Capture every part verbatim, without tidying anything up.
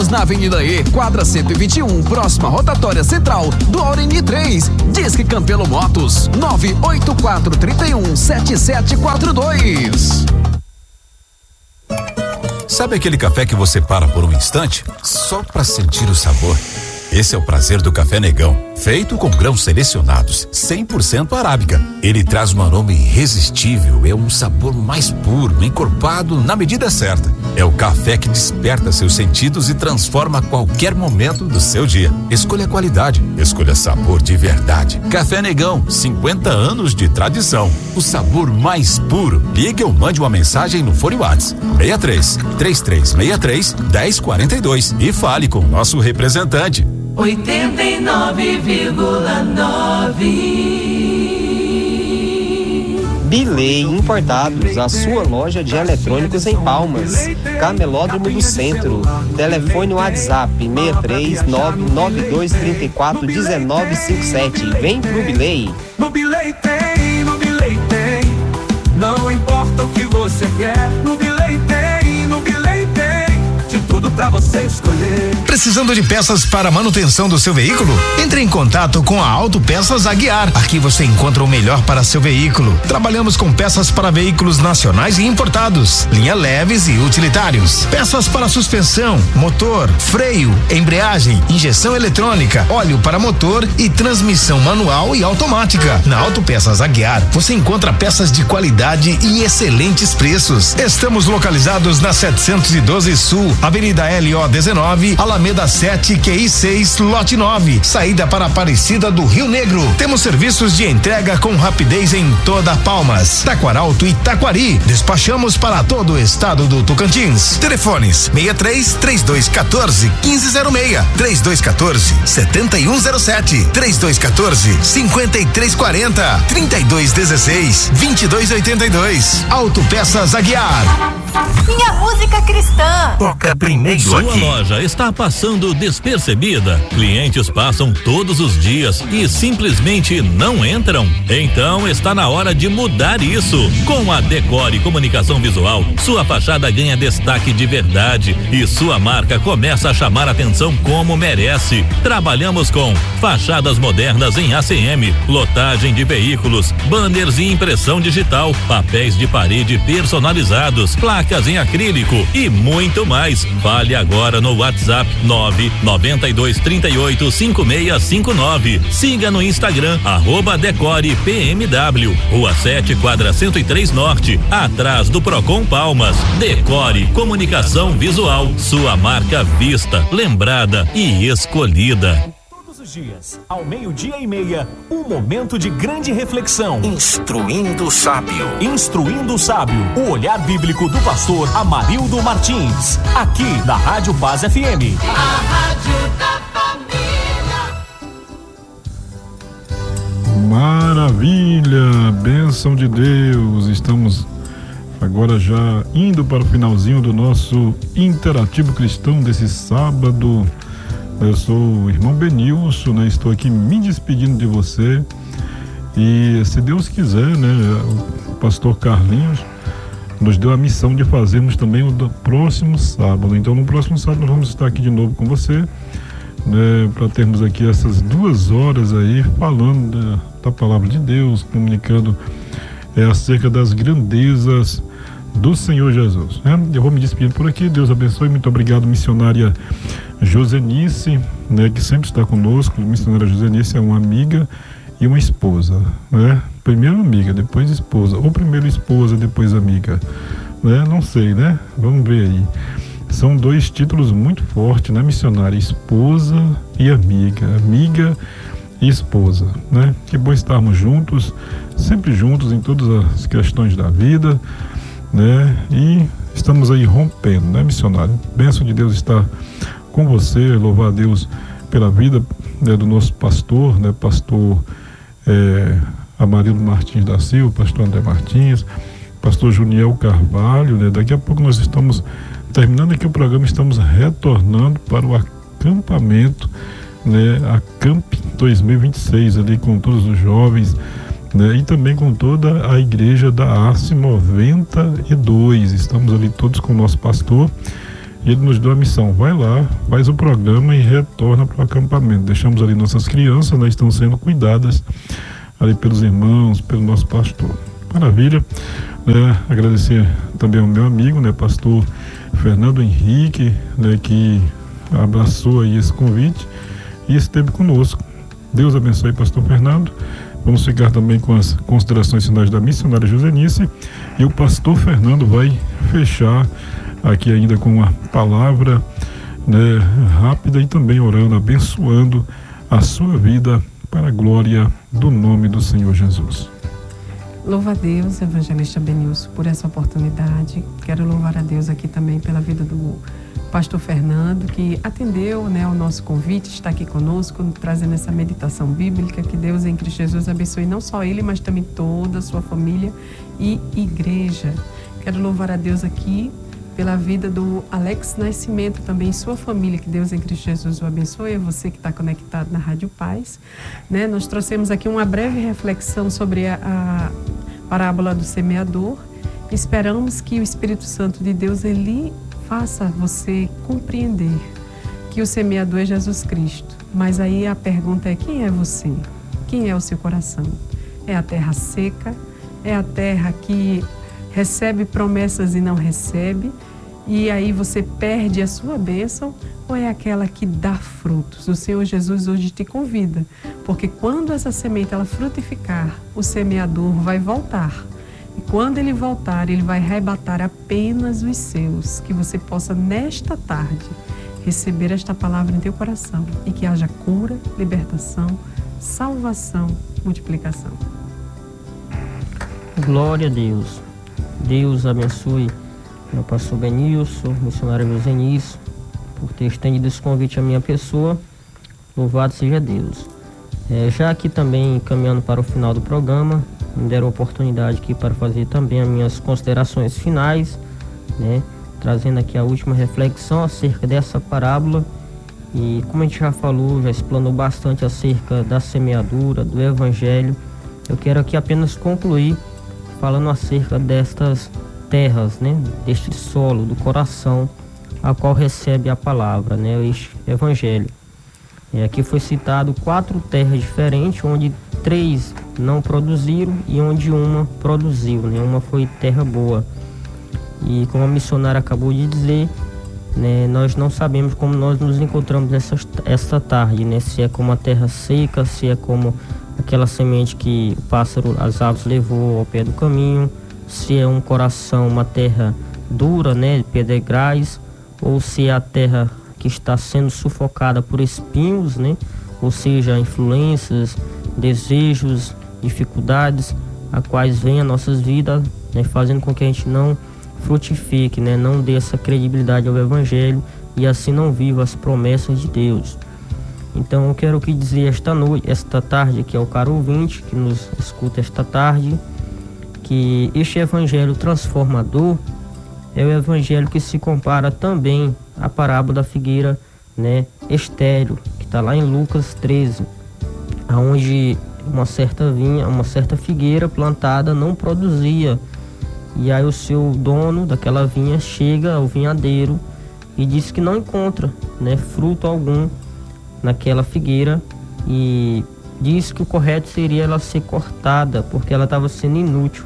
na Avenida E, quadra cento e vinte e um, próxima rotatória central do Aureni três. Disque Campelo Motos, nove oito quatro três um sete sete quatro dois. Sabe aquele café que você para por um instante só para sentir o sabor? Esse é o prazer do Café Negão, feito com grãos selecionados, cem por cento arábica. Ele traz um aroma irresistível, é um sabor mais puro, encorpado na medida certa. É o café que desperta seus sentidos e transforma qualquer momento do seu dia. Escolha qualidade, escolha sabor de verdade. Café Negão, cinquenta anos de tradição. O sabor mais puro. Ligue ou mande uma mensagem no Fone WhatsApp seis três, três três seis três, um zero quatro dois e fale com o nosso representante. oitenta e nove vírgula nove. Bilei Importados, a sua loja de eletrônicos em Palmas. Camelódromo do Centro. Telefone WhatsApp seis três nove nove dois três quatro um nove cinco sete. Vem pro Bilei. No Bilei tem, no Bilei tem. Não importa o que você quer. No Bilei tem, no Bilei tem. De tudo pra você escolher. Precisando de peças para manutenção do seu veículo? Entre em contato com a Autopeças Aguiar. Aqui você encontra o melhor para seu veículo. Trabalhamos com peças para veículos nacionais e importados, linha leves e utilitários, peças para suspensão, motor, freio, embreagem, injeção eletrônica, óleo para motor e transmissão manual e automática. Na Autopeças Aguiar você encontra peças de qualidade e excelentes preços. Estamos localizados na setecentos e doze Sul, Avenida L O dezenove, Alameda sete, Q I seis, lote nove, saída para Aparecida do Rio Negro. Temos serviços de entrega com rapidez em toda Palmas, Taquaralto e Taquari. Despachamos para todo o estado do Tocantins. Telefones seis três, três dois um quatro, um cinco zero seis, três dois um quatro, sete um zero sete, três dois um quatro, cinco três quatro zero, trinta e dois dezesseis, vinte e dois oitenta e dois. Autopeças Aguiar. Minha música cristã. Toca primeiro Sua aqui. loja está passando despercebida. Clientes passam todos os dias e simplesmente não entram. Então está na hora de mudar isso. Com a Decore Comunicação Visual, sua fachada ganha destaque de verdade e sua marca começa a chamar atenção como merece. Trabalhamos com fachadas modernas em A C M, lotagem de veículos, banners e impressão digital, papéis de parede personalizados, placas em acrílico e muito mais. Fale agora no WhatsApp nove nove dois três oito cinco seis cinco nove. Siga no Instagram arroba Decore P M W, Rua sete, quadra cento e três Norte, atrás do Procon Palmas. Decore Comunicação Visual, sua marca vista, lembrada e escolhida. Todos os dias, ao meio-dia e meia, um momento de grande reflexão. Instruindo o Sábio. Instruindo o Sábio, o olhar bíblico do pastor Amarildo Martins, aqui na Rádio Paz F M. A Rádio da Família. Maravilha, bênção de Deus. Estamos agora já indo para o finalzinho do nosso interativo cristão desse sábado. Eu sou o irmão Benilson, né? Estou aqui me despedindo de você e, se Deus quiser, né, o pastor Carlinhos nos deu a missão de fazermos também o do próximo sábado. Então, no próximo sábado nós vamos estar aqui de novo com você, né, para termos aqui essas duas horas aí falando da, da palavra de Deus, comunicando é, acerca das grandezas do Senhor Jesus, né? Eu vou me despedindo por aqui. Deus abençoe. Muito obrigado, missionária Josenice, né, que sempre está conosco. Missionária Josenice é uma amiga e uma esposa, né? Primeiro amiga, depois esposa, ou primeiro esposa, depois amiga, né? Não sei, né? Vamos ver aí. São dois títulos muito fortes, né, missionária? Esposa e amiga, amiga e esposa, né? Que bom estarmos juntos, sempre juntos em todas as questões da vida, né? E estamos aí rompendo, né, missionário? Bênção de Deus estar com você. Louvar a Deus pela vida, né, do nosso pastor, né, pastor é, Amarildo Martins da Silva, pastor André Martins, pastor Juniel Carvalho, né? Daqui a pouco nós estamos terminando aqui o programa, estamos retornando para o acampamento, né, Acamp dois mil e vinte e seis, ali com todos os jovens, né, e também com toda a igreja da A C noventa e dois. Estamos ali todos com o nosso pastor, E ele nos deu a missão: vai lá, faz o programa e retorna para o acampamento. Deixamos ali nossas crianças, né, estão sendo cuidadas ali pelos irmãos, pelo nosso pastor. Maravilha, né? Agradecer também ao meu amigo, né, pastor Fernando Henrique, né, que abraçou aí esse convite e esteve conosco. Deus abençoe, pastor Fernando. Vamos ficar também com as considerações finais da missionária Josenice, e o pastor Fernando vai fechar aqui ainda com uma palavra, né, rápida, e também orando, abençoando a sua vida para a glória do nome do Senhor Jesus. Louva a Deus, evangelista Benilson, por essa oportunidade. Quero louvar a Deus aqui também pela vida do pastor Fernando, que atendeu, né, ao nosso convite, está aqui conosco, trazendo essa meditação bíblica. Que Deus em Cristo Jesus abençoe não só ele, mas também toda a sua família e igreja. Quero louvar a Deus aqui pela vida do Alex Nascimento, também sua família. Que Deus em Cristo Jesus o abençoe. É você que está conectado na Rádio Paz, né? Nós trouxemos aqui uma breve reflexão sobre a, a parábola do semeador. Esperamos que o Espírito Santo de Deus, ele faça você compreender que o semeador é Jesus Cristo. Mas aí a pergunta é: quem é você? Quem é o seu coração? É a terra seca? É a terra que recebe promessas e não recebe, e aí você perde a sua bênção? Ou é aquela que dá frutos? O Senhor Jesus hoje te convida, porque quando essa semente ela frutificar, o semeador vai voltar. E quando ele voltar, ele vai arrebatar apenas os seus. Que você possa, nesta tarde, receber esta palavra em teu coração, e que haja cura, libertação, salvação, multiplicação. Glória a Deus. Deus abençoe meu pastor Benilson, missionário Josenice, por ter estendido esse convite à minha pessoa. Louvado seja Deus. É, já aqui também, caminhando para o final do programa, me deram a oportunidade aqui para fazer também as minhas considerações finais, né? Trazendo aqui a última reflexão acerca dessa parábola. E como a gente já falou, já explanou bastante acerca da semeadura, do evangelho, eu quero aqui apenas concluir falando acerca destas terras, né? Deste solo, do coração, a qual recebe a palavra, né? O evangelho. E aqui foi citado quatro terras diferentes, onde três não produziram e onde uma produziu, né? Uma foi terra boa. E como a missionária acabou de dizer, né, nós não sabemos como nós nos encontramos essa, essa tarde, né? Se é como a terra seca, se é como aquela semente que o pássaro, as aves levou ao pé do caminho, se é um coração, uma terra dura, né, pedregais, ou se é a terra que está sendo sufocada por espinhos, né? Ou seja, influências, desejos, dificuldades, a quais vêm as nossas vidas, né? Fazendo com que a gente não frutifique, né? Não dê essa credibilidade ao evangelho e assim não viva as promessas de Deus. Então eu quero que dizer esta noite, esta tarde, que é o caro ouvinte que nos escuta esta tarde, que este evangelho transformador é o evangelho que se compara também à parábola da figueira, né, estéril, que está lá em Lucas treze, onde uma certa vinha, uma certa figueira plantada não produzia, e aí o seu dono daquela vinha chega ao vinhadeiro e diz que não encontra, né, fruto algum naquela figueira, e diz que o correto seria ela ser cortada porque ela estava sendo inútil.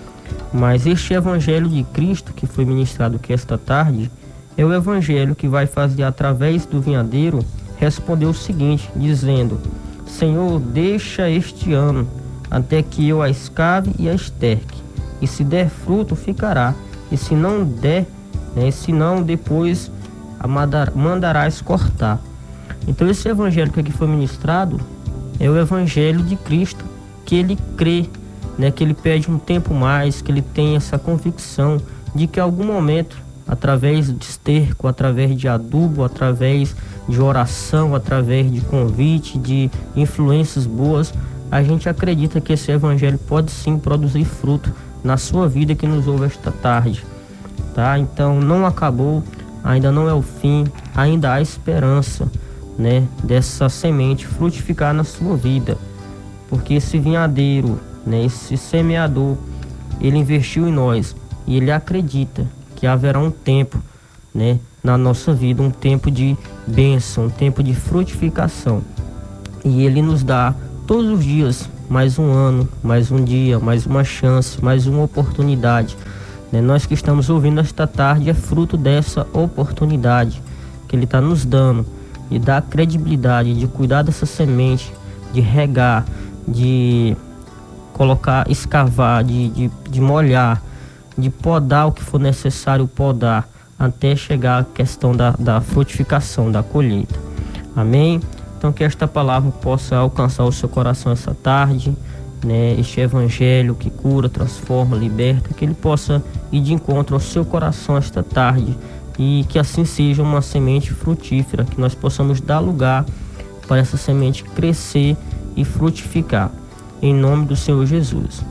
Mas este evangelho de Cristo que foi ministrado aqui esta tarde é o evangelho que vai fazer, através do vinhadeiro, responder o seguinte, dizendo: Senhor, deixa este ano até que eu a escave e a esterque, e se der fruto ficará, e se não der, né, se não, depois a mandarás cortar. Então esse evangelho que aqui foi ministrado é o evangelho de Cristo, que ele crê, né, que ele pede um tempo mais, que ele tem essa convicção de que em algum momento, através de esterco, através de adubo, através de oração, através de convite, de influências boas, a gente acredita que esse evangelho pode sim produzir fruto na sua vida que nos ouve esta tarde, tá? Então não acabou, ainda não é o fim, ainda há esperança, né, dessa semente frutificar na sua vida, porque esse vinhadeiro, né, esse semeador, ele investiu em nós e ele acredita que haverá um tempo, né, na nossa vida, um tempo de bênção, um tempo de frutificação. E Ele nos dá todos os dias mais um ano, mais um dia, mais uma chance, mais uma oportunidade. Né? Nós que estamos ouvindo esta tarde é fruto dessa oportunidade que Ele está nos dando, e dar credibilidade, de cuidar dessa semente, de regar, de colocar, escavar, de, de, de molhar, de podar o que for necessário podar, até chegar à questão da, da frutificação, da colheita. Amém? Então que esta palavra possa alcançar o seu coração essa tarde, né? Este evangelho que cura, transforma, liberta, que ele possa ir de encontro ao seu coração esta tarde, e que assim seja uma semente frutífera, que nós possamos dar lugar para essa semente crescer e frutificar, em nome do Senhor Jesus.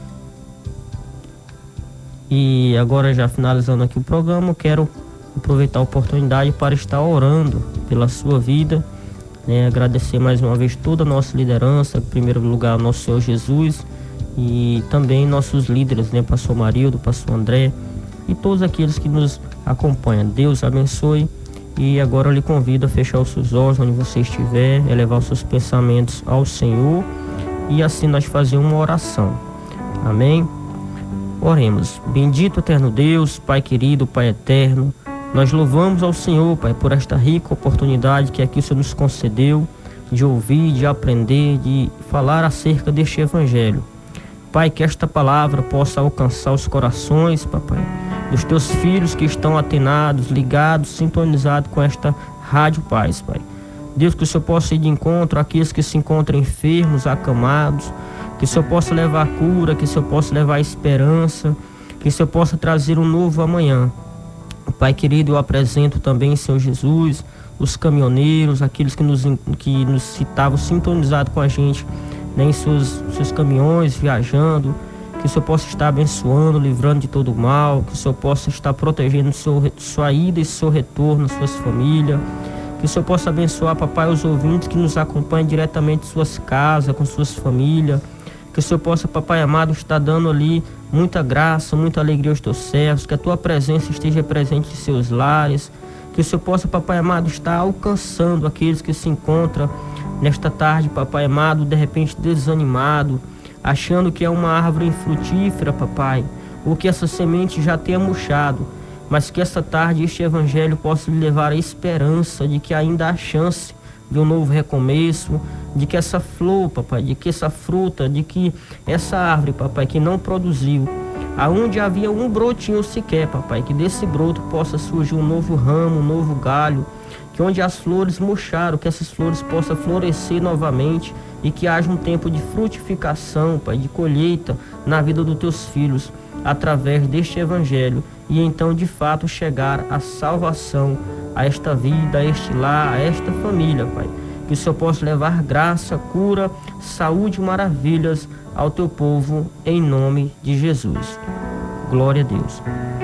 E agora, já finalizando aqui o programa, eu quero aproveitar a oportunidade para estar orando pela sua vida, né? Agradecer mais uma vez toda a nossa liderança, em primeiro lugar nosso Senhor Jesus, e também nossos líderes, né? Pastor Marildo, Pastor André, e todos aqueles que nos acompanham. Deus abençoe. E agora eu lhe convido a fechar os seus olhos onde você estiver, elevar os seus pensamentos ao Senhor, e assim nós fazer uma oração. Amém? Oremos. Bendito eterno Deus, Pai querido, Pai eterno, nós louvamos ao Senhor, Pai, por esta rica oportunidade que aqui o Senhor nos concedeu de ouvir, de aprender, de falar acerca deste evangelho. Pai, que esta palavra possa alcançar os corações, papai, dos teus filhos que estão atenados, ligados, sintonizados com esta Rádio Paz, Pai. Deus, que o Senhor possa ir de encontro àqueles que se encontram enfermos, acamados, que o Senhor possa levar cura, que o Senhor possa levar esperança, que o Senhor possa trazer um novo amanhã. Pai querido, eu apresento também, Senhor Jesus, os caminhoneiros, aqueles que nos, que nos estavam sintonizados com a gente, né, em seus, seus caminhões, viajando, que o Senhor possa estar abençoando, livrando de todo o mal, que o Senhor possa estar protegendo seu, sua ida e seu retorno, suas famílias, que o Senhor possa abençoar, papai, os ouvintes que nos acompanham diretamente em suas casas, com suas famílias, que o Senhor possa, papai amado, estar dando ali muita graça, muita alegria aos teus servos, que a tua presença esteja presente em seus lares, que o Senhor possa, papai amado, estar alcançando aqueles que se encontram nesta tarde, papai amado, de repente desanimado, achando que é uma árvore infrutífera, papai, ou que essa semente já tenha murchado, mas que esta tarde este evangelho possa lhe levar a esperança de que ainda há chance de um novo recomeço, de que essa flor, papai, de que essa fruta, de que essa árvore, papai, que não produziu, aonde havia um brotinho sequer, papai, que desse broto possa surgir um novo ramo, um novo galho, que onde as flores murcharam, que essas flores possam florescer novamente, e que haja um tempo de frutificação, Pai, de colheita na vida dos teus filhos, através deste evangelho, e então de fato chegar a salvação a esta vida, a este lar, a esta família, Pai. Que o Senhor possa levar graça, cura, saúde e maravilhas ao teu povo, em nome de Jesus. Glória a Deus.